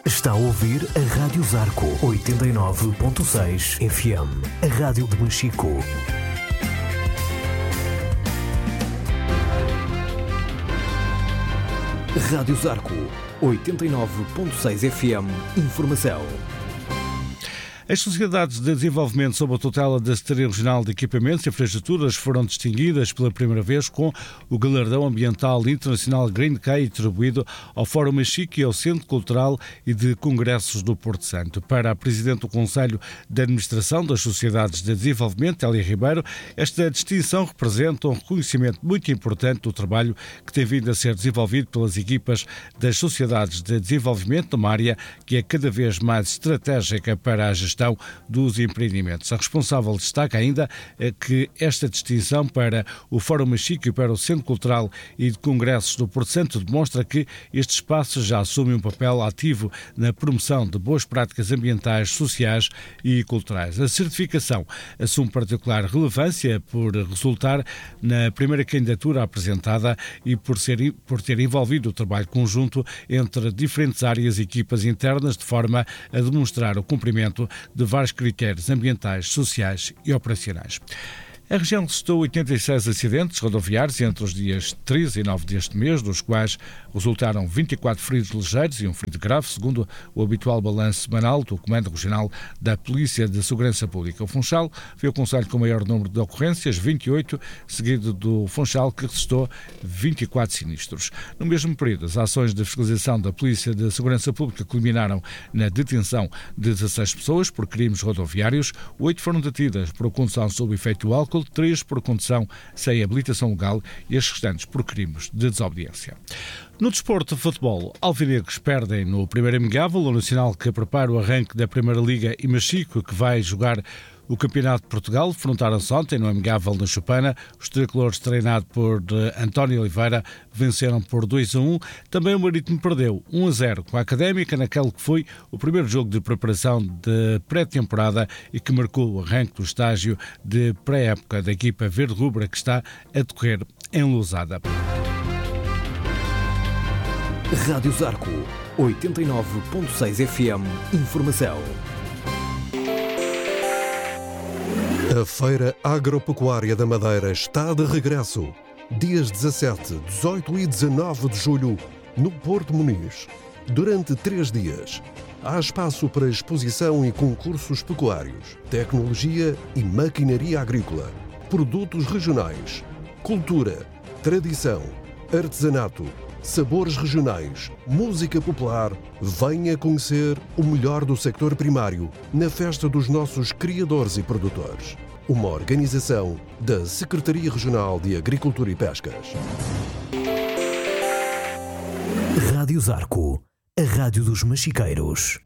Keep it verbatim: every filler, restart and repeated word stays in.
Está a ouvir a Rádio Zarco oitenta e nove ponto seis F M, a rádio de Machico. Rádio Zarco oitenta e nove ponto seis F M, informação. As sociedades de desenvolvimento sob a tutela da Secretaria Regional de Equipamentos e Infraestruturas foram distinguidas pela primeira vez com o Galardão Ambiental Internacional Green Key, atribuído ao Fórum Machico e ao Centro Cultural e de Congressos do Porto Santo. Para a Presidente do Conselho de Administração das Sociedades de Desenvolvimento, Elia Ribeiro, esta distinção representa um reconhecimento muito importante do trabalho que tem vindo a ser desenvolvido pelas equipas das Sociedades de Desenvolvimento, numa área que é cada vez mais estratégica para a gestão dos empreendimentos. A responsável destaca ainda que esta distinção para o Fórum Machico e para o Centro Cultural e de Congressos do Porto Santo demonstra que este espaço já assume um papel ativo na promoção de boas práticas ambientais, sociais e culturais. A certificação assume particular relevância por resultar na primeira candidatura apresentada e por, ser, por ter envolvido o trabalho conjunto entre diferentes áreas e equipas internas, de forma a demonstrar o cumprimento de vários critérios ambientais, sociais e operacionais. A região registrou oitenta e seis acidentes rodoviários entre os dias treze e nove deste mês, dos quais resultaram vinte e quatro feridos ligeiros e um ferido grave, segundo o habitual balanço semanal do Comando Regional da Polícia de Segurança Pública. O Funchal foi o concelho com o maior número de ocorrências, vinte e oito, seguido do Funchal, que registrou vinte e quatro sinistros. No mesmo período, as ações de fiscalização da Polícia de Segurança Pública culminaram na detenção de dezasseis pessoas por crimes rodoviários, oito foram detidas por condução sob efeito do álcool, três por condução sem habilitação legal e as restantes por crimes de desobediência. No desporto de futebol, alvinegros perdem no primeiro amigável, o Nacional que prepara o arranque da Primeira Liga e Machico, que vai jogar o Campeonato de Portugal. Defrontaram-se ontem no amigável na Chupana. Os tricolores, treinados por António Oliveira, venceram por dois a um. Também o Marítimo perdeu um a zero com a Académica, naquele que foi o primeiro jogo de preparação de pré-temporada e que marcou o arranque do estágio de pré-época da equipa verde-rubra, que está a decorrer em Lousada. Rádio Zarco oitenta e nove ponto seis F M, informação. A Feira Agropecuária da Madeira está de regresso. Dias dezassete, dezoito e dezanove de julho, no Porto Muniz. Durante três dias, há espaço para exposição e concursos pecuários, tecnologia e maquinaria agrícola, produtos regionais, cultura, tradição, artesanato, sabores regionais, música popular. Venha conhecer o melhor do sector primário na festa dos nossos criadores e produtores. Uma organização da Secretaria Regional de Agricultura e Pescas. Rádio Zarco, a rádio dos machiqueiros.